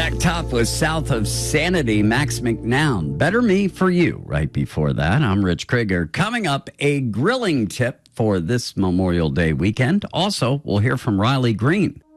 Back top was South of Sanity, Max McNown. Better Me for You. Right before that, I'm Rich Krieger. Coming up, a grilling tip for this Memorial Day weekend. Also, we'll hear from Riley Green.